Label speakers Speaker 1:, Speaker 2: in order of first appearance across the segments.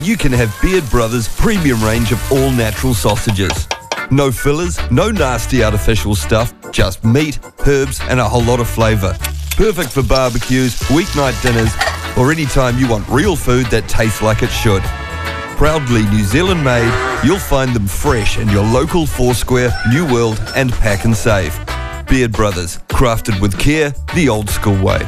Speaker 1: You can have Beard Brothers' premium range of all-natural sausages. No fillers, no nasty artificial stuff, just meat, herbs and a whole lot of flavour. Perfect for barbecues, weeknight dinners or any time you want real food that tastes like it should. Proudly New Zealand made, you'll find them fresh in your local Foursquare, New World and Pack and Save. Beard Brothers, crafted with care, the old school way.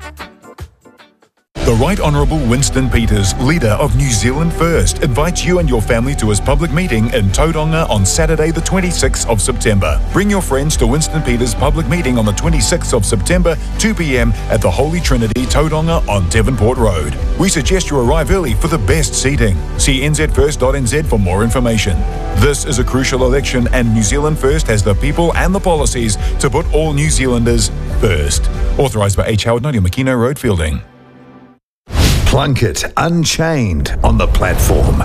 Speaker 2: The Right Honourable Winston Peters, leader of New Zealand First, invites you and your family to his public meeting in Tauranga on Saturday the 26th of September. Bring your friends to Winston Peters' public meeting on the 26th of September, 2 p.m. at the Holy Trinity, Tauranga on Devonport Road. We suggest you arrive early for the best seating. See nzfirst.nz for more information. This is a crucial election and New Zealand First has the people and the policies to put all New Zealanders first. Authorised by H. Howard, 90 Makino Road, Fielding.
Speaker 3: Plunkett Unchained on the platform.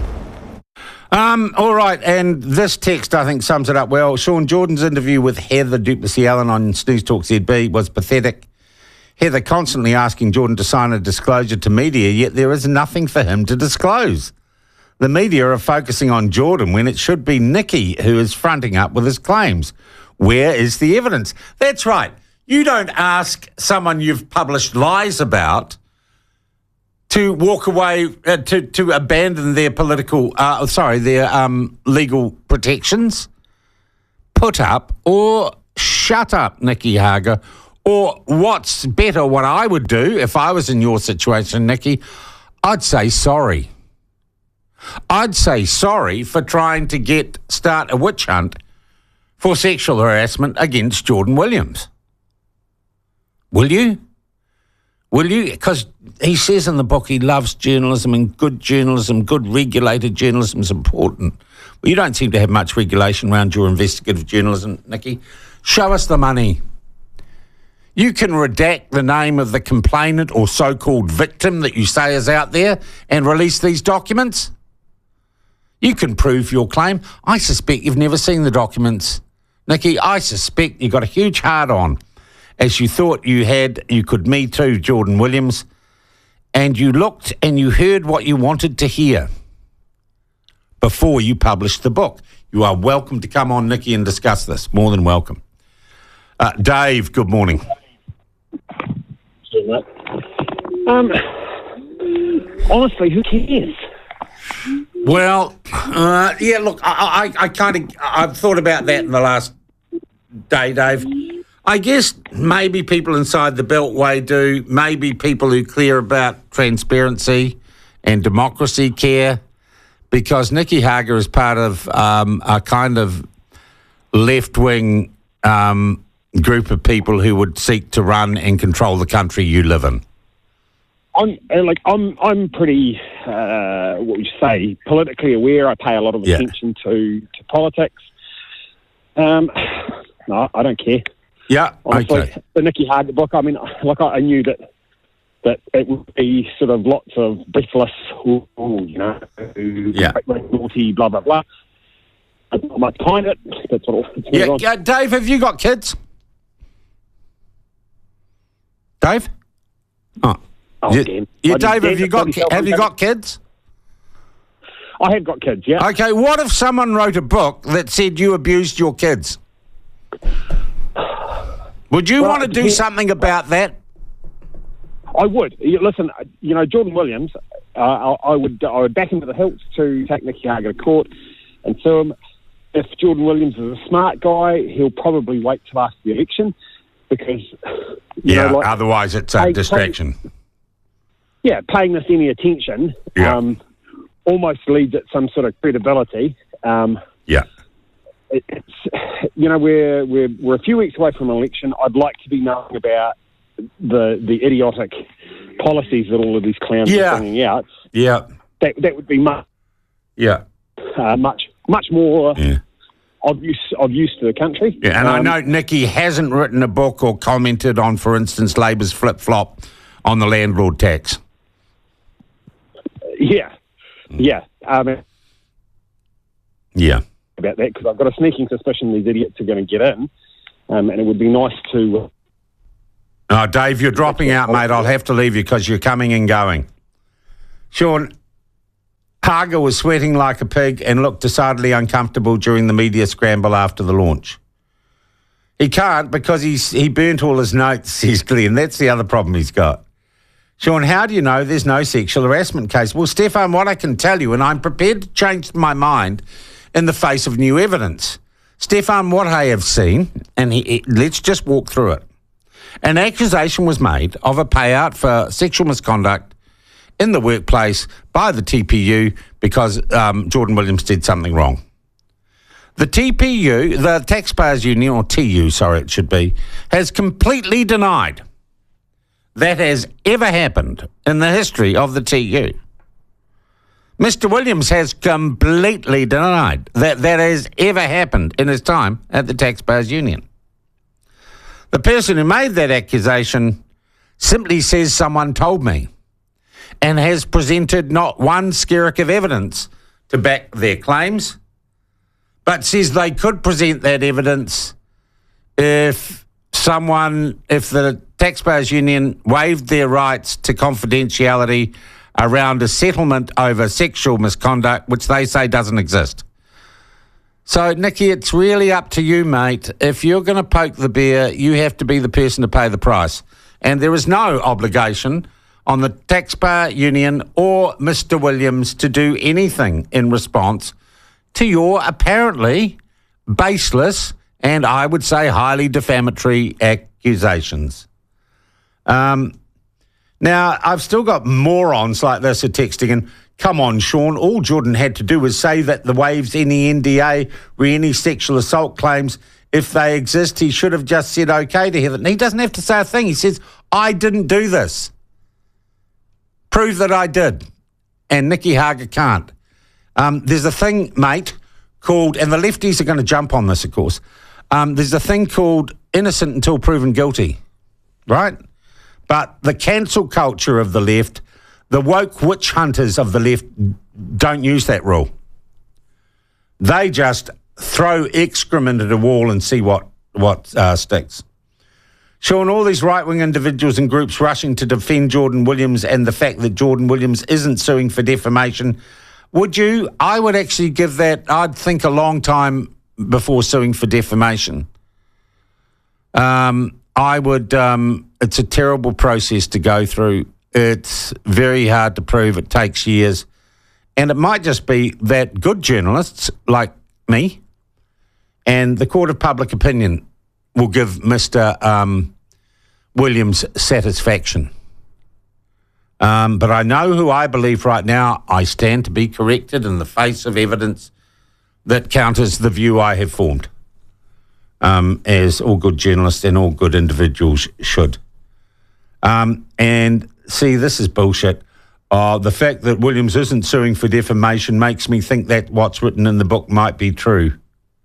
Speaker 4: All right, and this text, I think, sums it up well. Sean Jordan's interview with Heather Duplessis-Allen on Snooze Talk ZB was pathetic. Heather constantly asking Jordan to sign a disclosure to media, yet there is nothing for him to disclose. The media are focusing on Jordan when it should be Nikki who is fronting up with his claims. Where is the evidence? That's right. You don't ask someone you've published lies about to walk away, to abandon their their legal protections. Put up or shut up, Nikki Hager. Or what's better, what I would do if I was in your situation, Nikki, I'd say sorry. I'd say sorry for trying to start a witch hunt for sexual harassment against Jordan Williams. Will you? Will you? Because he says in the book he loves journalism and good regulated journalism is important. Well, you don't seem to have much regulation around your investigative journalism, Nikki. Show us the money. You can redact the name of the complainant or so-called victim that you say is out there and release these documents. You can prove your claim. I suspect you've never seen the documents, Nikki. I suspect you got a huge hard-on as you thought you could Me Too Jordan Williams, and you looked and you heard what you wanted to hear before you published the book. You are welcome to come on, Nikki, and discuss this. More than welcome. Dave, good morning.
Speaker 5: Honestly, who cares?
Speaker 4: Well, yeah, look, I've thought about that in the last day, Dave. I guess maybe people inside the Beltway do, maybe people who care about transparency and democracy care, because Nikki Hager is part of a kind of left-wing group of people who would seek to run and control the country you live in.
Speaker 5: I'm pretty, what would you say, politically aware. I pay a lot of attention to politics. No, I don't care.
Speaker 4: Yeah,
Speaker 5: honestly,
Speaker 4: okay.
Speaker 5: The Nikki Hager book, I mean, I knew that it would be sort of lots of breathless, naughty, blah, blah, blah. I don't much behind it. That's all.
Speaker 4: Yeah, Dave, have you got kids? Dave?
Speaker 5: Dave,
Speaker 4: have you got kids?
Speaker 5: I have got kids, yeah.
Speaker 4: Okay, what if someone wrote a book that said you abused your kids? Would you want to do something about that?
Speaker 5: I would. Listen, Jordan Williams, I would back him to the hilt to take Nikki Hager to court and sue him. If Jordan Williams is a smart guy, he'll probably wait till after the election because...
Speaker 4: otherwise it's a distraction.
Speaker 5: Paying this any attention almost leads at some sort of credibility. We're a few weeks away from an election. I'd like to be knowing about the idiotic policies that all of these clowns are bringing out.
Speaker 4: Yeah,
Speaker 5: that would be much more of use to the country.
Speaker 4: Yeah, and I know Nikki hasn't written a book or commented on, for instance, Labor's flip-flop on the landlord tax.
Speaker 5: About that, because I've got a sneaking suspicion these idiots are going to get in, and it would be nice to...
Speaker 4: Oh, Dave, you're dropping out, mate. I'll have to leave you because you're coming and going. Sean, Haga was sweating like a pig and looked decidedly uncomfortable during the media scramble after the launch. He can't because he burnt all his notes, says Glenn. That's the other problem he's got. Sean, how do you know there's no sexual harassment case? Well, Stefan, what I can tell you, and I'm prepared to change my mind in the face of new evidence. Stefan, what I have seen, and let's just walk through it. An accusation was made of a payout for sexual misconduct in the workplace by the TPU because Jordan Williams did something wrong. The TPU, the Taxpayers Union, or TU, sorry it should be, has completely denied that has ever happened in the history of the TU. Mr. Williams has completely denied that has ever happened in his time at the Taxpayers Union. The person who made that accusation simply says someone told me and has presented not one skerrick of evidence to back their claims, but says they could present that evidence if the Taxpayers Union waived their rights to confidentiality around a settlement over sexual misconduct, which they say doesn't exist. So, Nikki, it's really up to you, mate. If you're going to poke the bear, you have to be the person to pay the price. And there is no obligation on the Taxpayer Union or Mr. Williams to do anything in response to your apparently baseless and I would say highly defamatory accusations. Now, I've still got morons like this are texting in, come on, Sean, all Jordan had to do was say that the waives any NDA or any sexual assault claims, if they exist, he should have just said okay to Heather. And he doesn't have to say a thing. He says, I didn't do this. Prove that I did. And Nicky Hager can't. There's a thing, mate, called, and the lefties are going to jump on this, of course, there's a thing called innocent until proven guilty, right? But the cancel culture of the left, the woke witch hunters of the left don't use that rule. They just throw excrement at a wall and see what sticks. Sean, all these right-wing individuals and groups rushing to defend Jordan Williams and the fact that Jordan Williams isn't suing for defamation, would you? I would actually give that, I'd think a long time before suing for defamation. I would, it's a terrible process to go through. It's very hard to prove. It takes years. And it might just be that good journalists like me and the court of public opinion will give Mr. Williams satisfaction. But I know who I believe right now. I stand to be corrected in the face of evidence that counters the view I have formed. As all good journalists and all good individuals should. And see, this is bullshit. The fact that Williams isn't suing for defamation makes me think that what's written in the book might be true.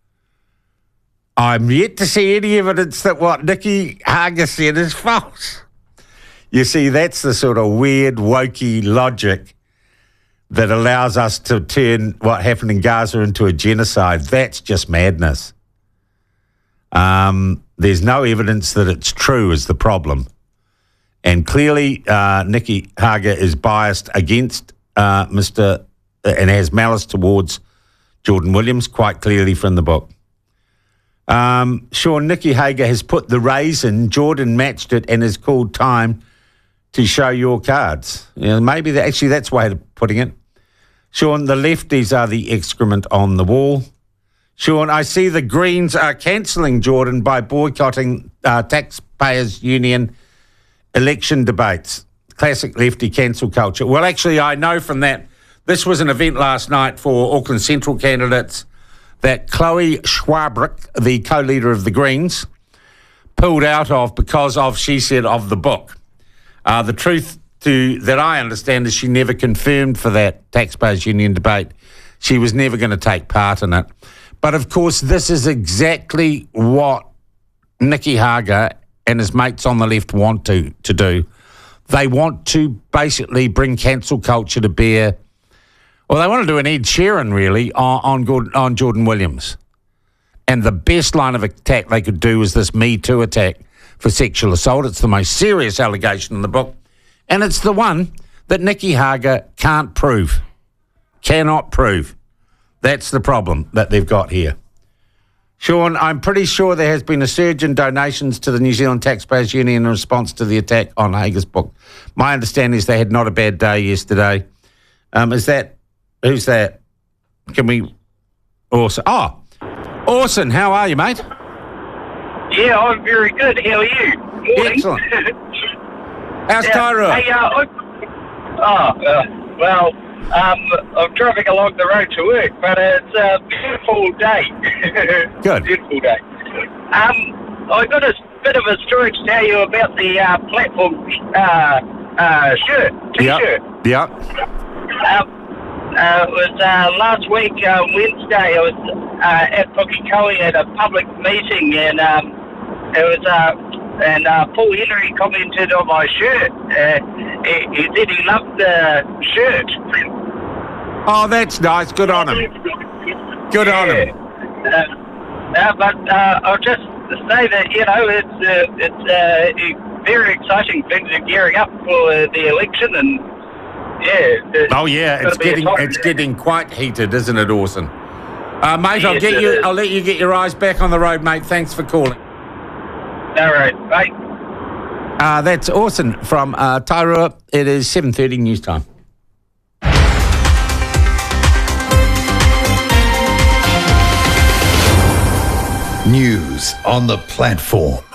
Speaker 4: I'm yet to see any evidence that what Nicky Hager said is false. You see, that's the sort of weird, wokey logic that allows us to turn what happened in Gaza into a genocide. That's just madness. There's no evidence that it's true is the problem. And clearly, Nicky Hager is biased against and has malice towards Jordan Williams, quite clearly from the book. Sean, Nicky Hager has put the raisin, Jordan matched it, and has called time to show your cards. You know, maybe that's a way of putting it. Sean, the lefties are the excrement on the wall. Sean, I see the Greens are cancelling Jordan by boycotting Taxpayers Union election debates. Classic lefty cancel culture. Well, actually, I know from that, this was an event last night for Auckland Central candidates that Chloe Schwabrick, the co-leader of the Greens, pulled out of because of, she said, of the book. The truth that I understand is she never confirmed for that Taxpayers Union debate. She was never going to take part in it. But, of course, this is exactly what Nicky Hager and his mates on the left want to do. They want to basically bring cancel culture to bear. Well, they want to do an Ed Sheeran, really, on Jordan Williams. And the best line of attack they could do is this Me Too attack for sexual assault. It's the most serious allegation in the book. And it's the one that Nicky Hager can't prove. Cannot prove. That's the problem that they've got here. Sean, I'm pretty sure there has been a surge in donations to the New Zealand Taxpayers Union in response to the attack on Hager's book. My understanding is they had not a bad day yesterday. Who's that? Can we... Orson. Oh, Orson, how are you, mate?
Speaker 6: Yeah, I'm very good. How are you? Morning.
Speaker 4: Excellent. How's Tairua?
Speaker 6: Hey, I'm driving along the road to work, but it's a beautiful day.
Speaker 4: Good.
Speaker 6: Beautiful day. I got a bit of a story to tell you about the platform T-shirt.
Speaker 4: Yeah.
Speaker 6: It was last week, Wednesday. I was at Pukekohe at a public meeting, and Paul Henry commented on my shirt. He said he loved the shirt.
Speaker 4: Oh, that's nice. Good on him. Good on him.
Speaker 6: But I'll just say that, it's very exciting. Things are gearing up for the election, and
Speaker 4: it's getting quite heated, isn't it, Orson? Mate, I'll let you get your eyes back on the road, mate. Thanks for calling.
Speaker 6: All right, bye.
Speaker 4: That's Orson from Tairua. It is 7:30 news time.
Speaker 3: News on the platform.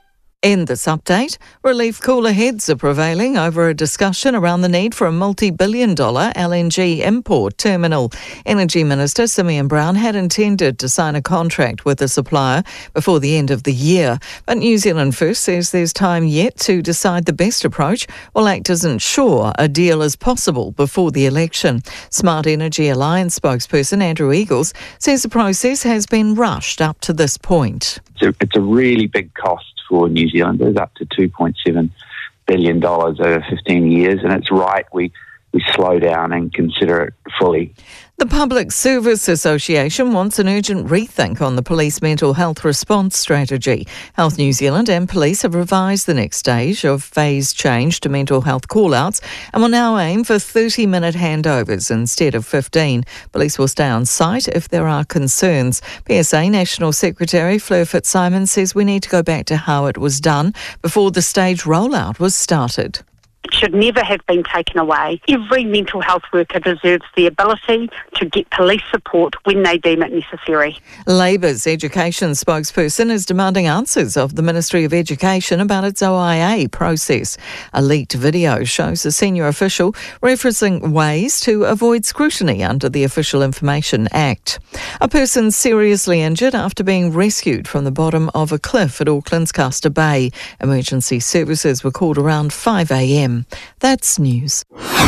Speaker 7: In this update, relief cooler heads are prevailing over a discussion around the need for a multi-billion-dollar LNG import terminal. Energy Minister Simeon Brown had intended to sign a contract with the supplier before the end of the year, but New Zealand First says there's time yet to decide the best approach, while ACT isn't sure a deal is possible before the election. Smart Energy Alliance spokesperson Andrew Eagles says the process has been rushed up to this point.
Speaker 8: It's a really big cost for New Zealanders, up to $2.7 billion over 15 years, and it's right we slow down and consider it fully.
Speaker 7: The Public Service Association wants an urgent rethink on the police mental health response strategy. Health New Zealand and police have revised the next stage of phase change to mental health call-outs and will now aim for 30-minute handovers instead of 15. Police will stay on site if there are concerns. PSA National Secretary Fleur Fitzsimons says we need to go back to how it was done before the stage rollout was started.
Speaker 9: It should never have been taken away. Every mental health worker deserves the ability to get police support when they deem it necessary.
Speaker 7: Labour's education spokesperson is demanding answers of the Ministry of Education about its OIA process. A leaked video shows a senior official referencing ways to avoid scrutiny under the Official Information Act. A person seriously injured after being rescued from the bottom of a cliff at Auckland's Castor Bay. Emergency services were called around 5 a.m. That's news.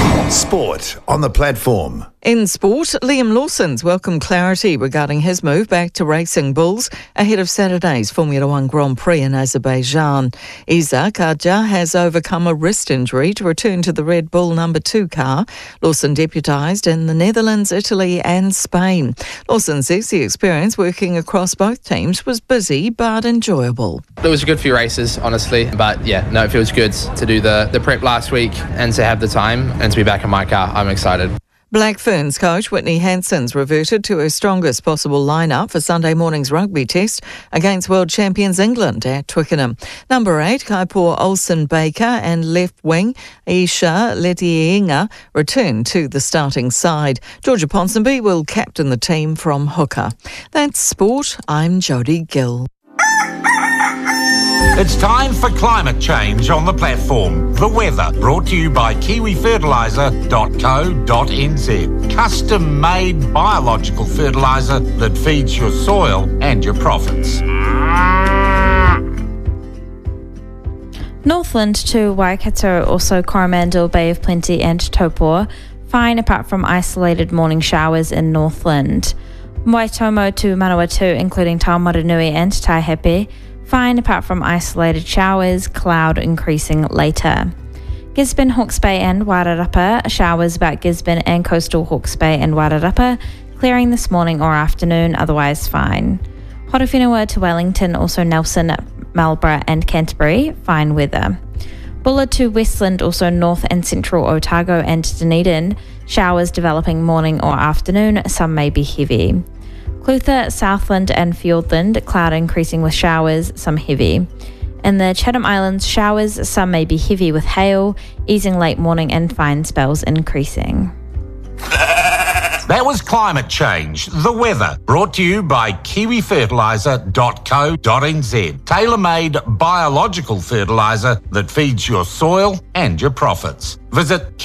Speaker 3: Sport on the platform.
Speaker 7: In sport, Liam Lawson's welcomed clarity regarding his move back to racing bulls ahead of Saturday's Formula One Grand Prix in Azerbaijan. Isaac Adja has overcome a wrist injury to return to the Red Bull number 2 car. Lawson deputised in the Netherlands, Italy and Spain. Lawson says the experience working across both teams was busy but enjoyable.
Speaker 10: It was a good few races, honestly, but it feels good to do the prep last week and to have the time and to be back in my car. I'm excited.
Speaker 7: Black Ferns coach Whitney Hanson's reverted to her strongest possible lineup for Sunday morning's rugby test against world champions England at Twickenham. Number 8, Kaipor Olsen-Baker and left wing Isha Letienga return to the starting side. Georgia Ponsonby will captain the team from hooker. That's sport. I'm Jodie Gill.
Speaker 11: It's time for climate change on the platform. The weather, brought to you by kiwifertiliser.co.nz. Custom-made biological fertiliser that feeds your soil and your profits.
Speaker 12: Northland to Waikato, also Coromandel, Bay of Plenty and Taupo. Fine apart from isolated morning showers in Northland. Waitomo to Manawatu, including Taumaranui and Taihape. Fine apart from isolated showers, cloud increasing later. Gisborne, Hawke's Bay and Wairarapa, showers about Gisborne and coastal Hawke's Bay and Wairarapa, clearing this morning or afternoon, otherwise fine. Horowhenua to Wellington, also Nelson, Marlborough and Canterbury, fine weather. Bulla to Westland, also north and central Otago and Dunedin. Showers developing morning or afternoon, some may be heavy. Clutha, Southland and Fiordland, cloud increasing with showers, some heavy. In the Chatham Islands, showers, some may be heavy with hail, easing late morning and fine spells increasing.
Speaker 11: That was Climate Change, the weather, brought to you by kiwifertiliser.co.nz. Tailor-made biological fertiliser that feeds your soil and your profits. Visit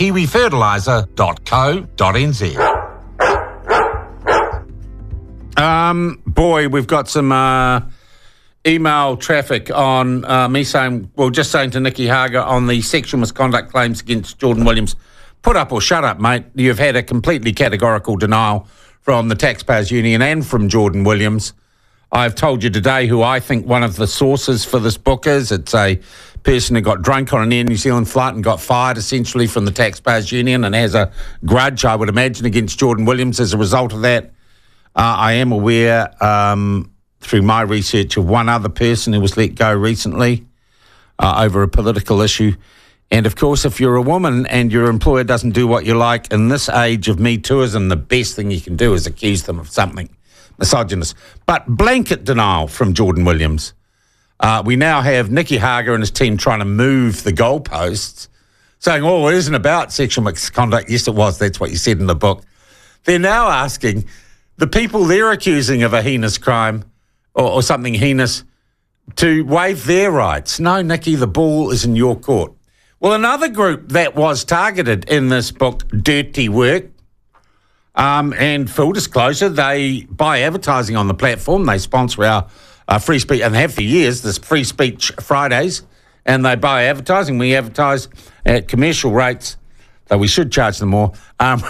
Speaker 11: kiwifertiliser.co.nz.
Speaker 4: Boy, we've got some email traffic on me saying, well, just saying to Nicky Hager on the sexual misconduct claims against Jordan Williams, put up or shut up, mate. You've had a completely categorical denial from the Taxpayers Union and from Jordan Williams. I've told you today who I think one of the sources for this book is. It's a person who got drunk on an Air New Zealand flight and got fired essentially from the Taxpayers Union and has a grudge, I would imagine, against Jordan Williams as a result of that. I am aware through my research of one other person who was let go recently over a political issue. And, of course, if you're a woman and your employer doesn't do what you like, in this age of Me Tooism, the best thing you can do is accuse them of something misogynist. But blanket denial from Jordan Williams. We now have Nicky Hager and his team trying to move the goalposts, saying, oh, it isn't about sexual misconduct. Yes, it was. That's what you said in the book. They're now asking the people they're accusing of a heinous crime or something heinous to waive their rights. No, Nicky, the ball is in your court. Well, another group that was targeted in this book, Dirty Work, and full disclosure, they buy advertising on the platform. They sponsor our free speech, and they have for years, this Free Speech Fridays, and they buy advertising. We advertise at commercial rates, though we should charge them more,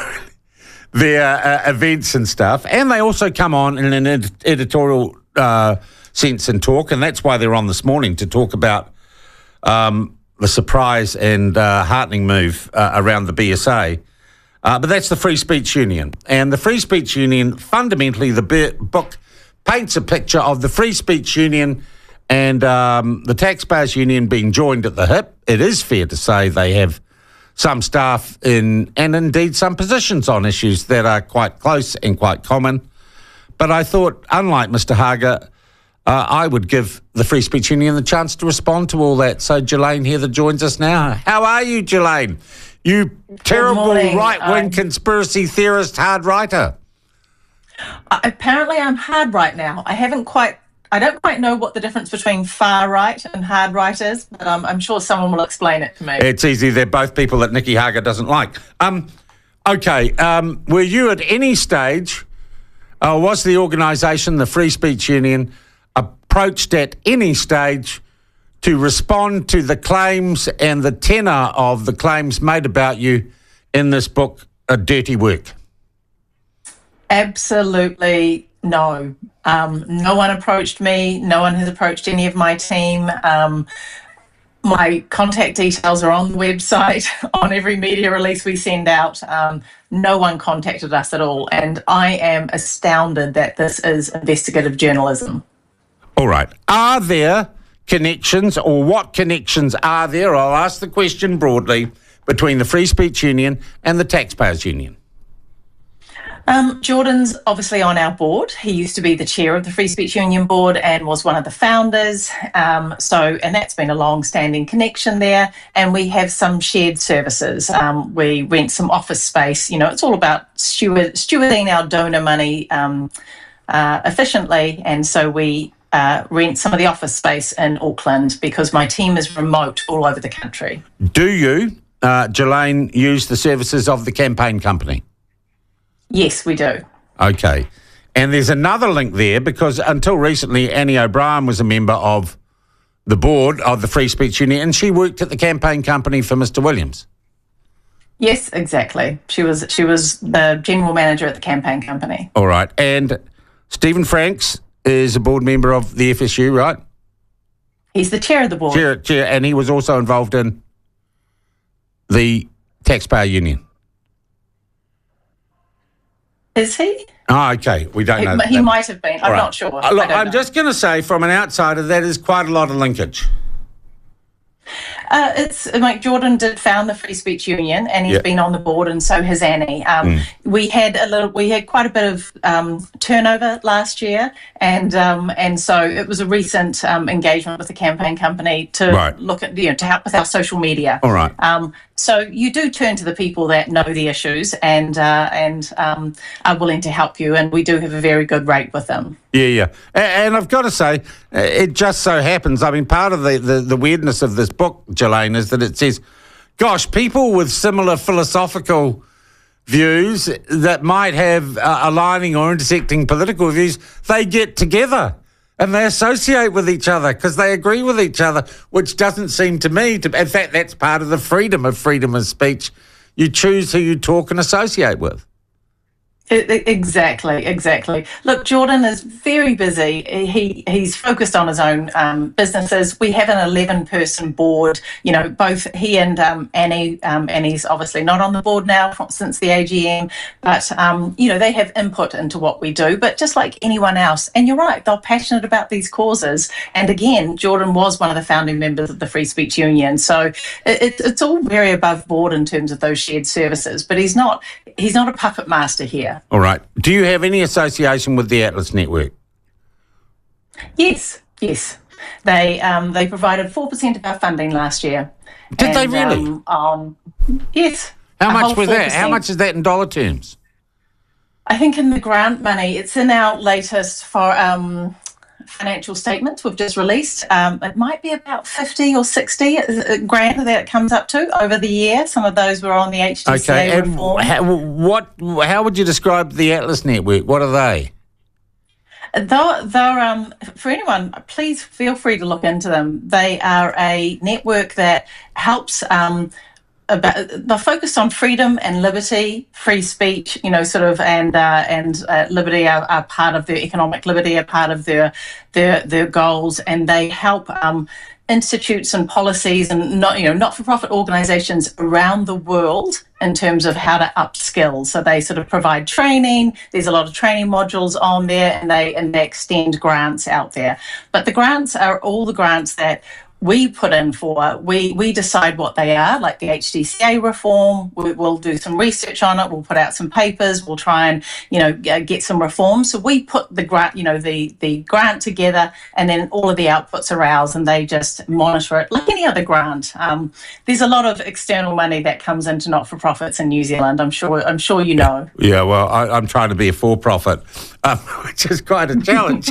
Speaker 4: their events and stuff. And they also come on in an editorial sense and talk, and that's why they're on this morning to talk about the surprise and heartening move around the BSA. But that's the Free Speech Union. And the Free Speech Union, fundamentally, the book paints a picture of the Free Speech Union and the Taxpayers Union being joined at the hip. It is fair to say they have some staff in, and indeed some positions on issues that are quite close and quite common. But I thought, unlike Mr. Hager, I would give the Free Speech Union the chance to respond to all that. So, Jelaine Heather joins us now. How are you, Jelaine? You terrible right-wing conspiracy theorist hard writer.
Speaker 13: Apparently I'm hard right now. I don't quite know what the difference between far right and hard right is, but I'm sure someone will explain it to me.
Speaker 4: It's easy. They're both people that Nicky Hager doesn't like. Okay. Were you at any stage, was the organisation, the Free Speech Union, approached at any stage to respond to the claims and the tenor of the claims made about you in this book, Dirty Work?
Speaker 13: Absolutely no. No one approached me. No one has approached any of my team. My contact details are on the website, on every media release we send out. No one contacted us at all. And I am astounded that this is investigative journalism.
Speaker 4: All right. Are there connections, or what connections are there? I'll ask the question broadly, between the Free Speech Union and the Taxpayers Union.
Speaker 13: Jordan's obviously on our board. He used to be the chair of the Free Speech Union board and was one of the founders. And that's been a long-standing connection there. And we have some shared services. We rent some office space. You know, it's all about stewarding our donor money efficiently. And so we rent some of the office space in Auckland because my team is remote all over the country.
Speaker 4: Do you, Jelaine, use the services of the campaign company?
Speaker 13: Yes, we do.
Speaker 4: Okay. And there's another link there because until recently, Annie O'Brien was a member of the board of the Free Speech Union and she worked at the campaign company for Mr. Williams.
Speaker 13: Yes, exactly. She was the general manager at the campaign company.
Speaker 4: All right. And Stephen Franks is a board member of the FSU, right?
Speaker 13: He's the chair of the board.
Speaker 4: Chair, and he was also involved in the Taxpayer Union.
Speaker 13: Is he?
Speaker 4: Oh, okay. We don't know.
Speaker 13: He might have been. I'm not sure.
Speaker 4: Look, I'm just going to say, from an outsider, that is quite a lot of linkage.
Speaker 13: It's like Jordan did found the Free Speech Union, and he's been on the board, and so has Annie. We had quite a bit of turnover last year, and so it was a recent engagement with the campaign company to look at to help with our social media.
Speaker 4: All right.
Speaker 13: So you do turn to the people that know the issues and are willing to help you, and we do have a very good rate with them.
Speaker 4: Yeah. And I've got to say, it just so happens, I mean, part of the weirdness of this book, Jelaine, is that it says, gosh, people with similar philosophical views that might have aligning or intersecting political views, they get together and they associate with each other because they agree with each other, which doesn't seem to me to... In fact, that's part of the freedom of speech. You choose who you talk and associate with.
Speaker 13: Exactly. Look, Jordan is very busy. He's focused on his own businesses. We have an 11-person board. Both he and Annie. Annie's obviously not on the board now since the AGM, but they have input into what we do. But just like anyone else, and you're right, they're passionate about these causes. And again, Jordan was one of the founding members of the Free Speech Union, so it's all very above board in terms of those shared services. But he's not a puppet master here.
Speaker 4: All right. Do you have any association with the Atlas Network?
Speaker 13: Yes. They provided 4% of our funding last year.
Speaker 4: Did they really?
Speaker 13: Yes.
Speaker 4: How much was that? How much is that in dollar terms?
Speaker 13: I think in the grant money, it's in our latest financial statements we've just released. It might be about 50 or 60 grand that it comes up to over the year. Some of those were on the HDCA reform.
Speaker 4: How would you describe the Atlas Network? What are they?
Speaker 13: They're for anyone, please feel free to look into them. They are a network that helps they're focused on freedom and liberty, free speech, and liberty are part of their economic liberty, are part of their goals, and they help institutes and policies and not-for-profit organisations around the world in terms of how to upskill. So they sort of provide training. There's a lot of training modules on there, and they extend grants out there. But the grants are all the grants that we put in for. We decide what they are, like the HDCA reform. We'll do some research on it. We'll put out some papers. We'll try and get some reforms. So we put the grant, the grant together, and then all of the outputs are ours, and they just monitor it like any other grant. There's a lot of external money that comes into not-for-profits in New Zealand. I'm sure you know.
Speaker 4: Yeah, well, I'm trying to be a for-profit, which is quite a challenge.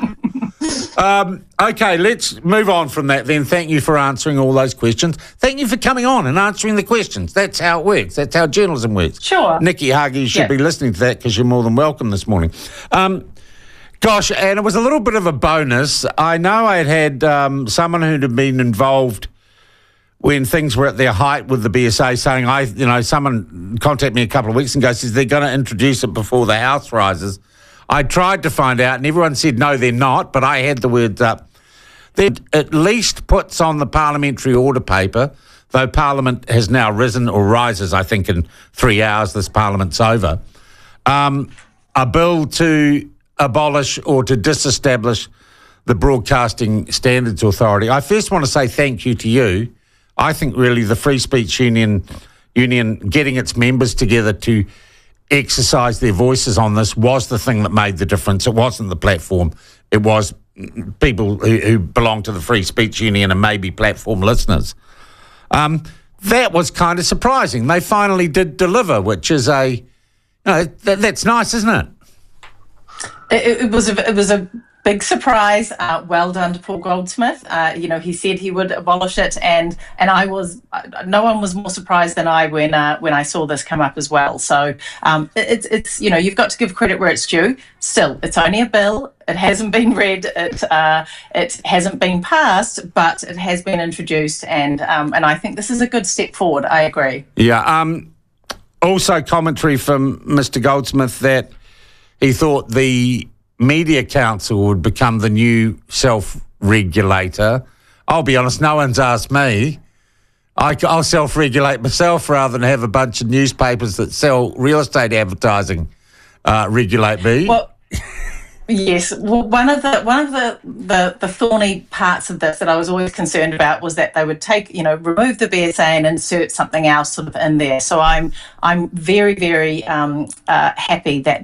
Speaker 4: Okay, let's move on from that then. Thank you for answering all those questions. Thank you for coming on and answering the questions. That's how it works. That's how journalism works.
Speaker 13: Sure.
Speaker 4: Nikki Hagi, you should be listening to that because you're more than welcome this morning. Gosh, and it was a little bit of a bonus. I know I had someone who'd have been involved when things were at their height with the BSA saying, someone contacted me a couple of weeks ago, says they're going to introduce it before the House rises. I tried to find out, and everyone said, no, they're not, but I had the words up. That at least puts on the parliamentary order paper, though Parliament has now risen, or rises, I think, in 3 hours, this Parliament's over, a bill to abolish or to disestablish the Broadcasting Standards Authority. I first want to say thank you to you. I think really the Free Speech Union getting its members together to exercise their voices on this was the thing that made the difference. It wasn't the platform. It was people who belong to the Free Speech Union and maybe platform listeners. That was kind of surprising. They finally did deliver, which is that's nice, isn't it?
Speaker 13: It was a big surprise. Well done to Paul Goldsmith. He said he would abolish it, and no one was more surprised than I when I saw this come up as well. So it's you've got to give credit where it's due. Still, it's only a bill. It hasn't been read. It hasn't been passed, but it has been introduced, and I think this is a good step forward. I agree.
Speaker 4: Yeah. Also, commentary from Mr. Goldsmith that he thought the Media Council would become the new self-regulator. I'll be honest, no one's asked me. I'll self-regulate myself rather than have a bunch of newspapers that sell real estate advertising regulate me.
Speaker 13: Well, Yes, well, one of the thorny parts of this that I was always concerned about was that they would remove the BSA and insert something else sort of in there. So I'm very, very happy that